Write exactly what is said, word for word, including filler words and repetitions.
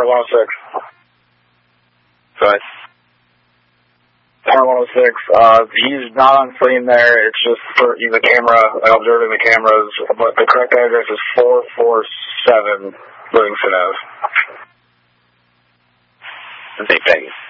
Tower one oh six. Go ahead. Tower one oh six, uh, he's not on screen there, it's just for the camera, observing the cameras, but the correct address is four four seven Livingston Ave. Okay, thank you.